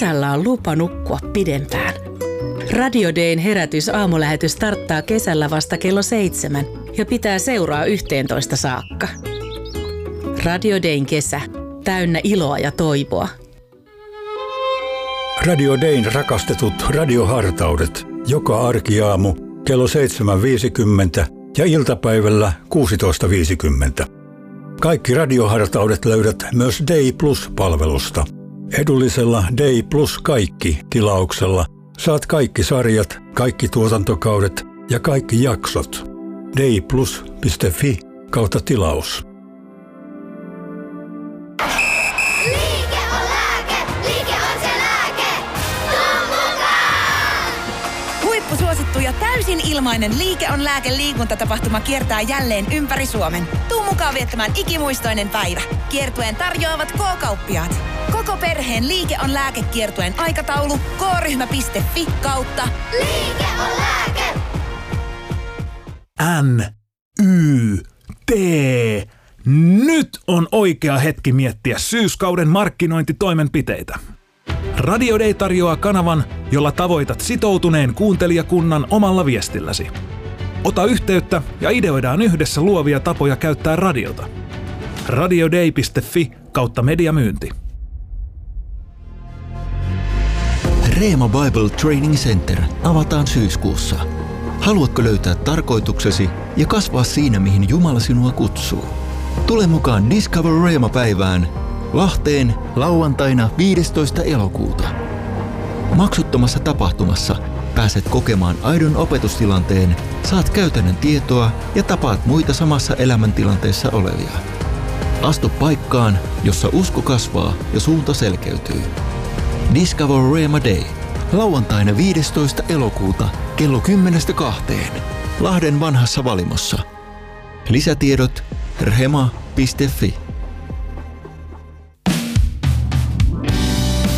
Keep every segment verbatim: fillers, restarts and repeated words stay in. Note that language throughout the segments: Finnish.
kesällä on lupa nukkua pidempään. Radio Dayn herätys aamulähetys starttaa kesällä vasta kello seitsemän ja pitää seuraa yhteentoista saakka. Radio Dayn kesä, täynnä iloa ja toivoa. Radio Dayn rakastetut radiohartaudet, joka arkiaamu kello seitsemän viisikymmentä ja iltapäivällä kuusitoista viisikymmentä. Kaikki radiohartaudet löydät myös Day Plus-palvelusta. Edullisella Day Plus kaikki -tilauksella saat kaikki sarjat, kaikki tuotantokaudet ja kaikki jaksot. dayplus piste fi kautta tilaus. Liike on lääke, liike on se lääke. Tuu mukaan! Huippusuosittu ja täysin ilmainen Liike on lääke -liikuntatapahtuma kiertää jälleen ympäri Suomen. Tuu mukaan viettämään ikimuistoinen päivä. Kiertueen tarjoavat K-kauppiaat. Koko perheen Liike on lääke -kiertueen aikataulu k-ryhmä piste fi kautta Liike on lääke. N, Y, T. Nyt on oikea hetki miettiä syyskauden markkinointitoimenpiteitä. Radio Day tarjoaa kanavan, jolla tavoitat sitoutuneen kuuntelijakunnan omalla viestilläsi. Ota yhteyttä ja ideoidaan yhdessä luovia tapoja käyttää radiota. radioday piste fi kautta mediamyynti. Reema Bible Training Center avataan syyskuussa. Haluatko löytää tarkoituksesi ja kasvaa siinä, mihin Jumala sinua kutsuu? Tule mukaan Discover Reema-päivään Lahteen lauantaina viidestoista elokuuta. Maksuttomassa tapahtumassa pääset kokemaan aidon opetustilanteen, saat käytännön tietoa ja tapaat muita samassa elämäntilanteessa olevia. Astu paikkaan, jossa usko kasvaa ja suunta selkeytyy. Discover Reema Day. Lauantaina viidestoista elokuuta kello kymmenestä kahteen. Lahden vanhassa Valimossa. Lisätiedot rema piste fi.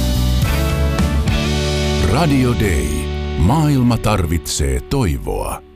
Radio Day. Maailma tarvitsee toivoa.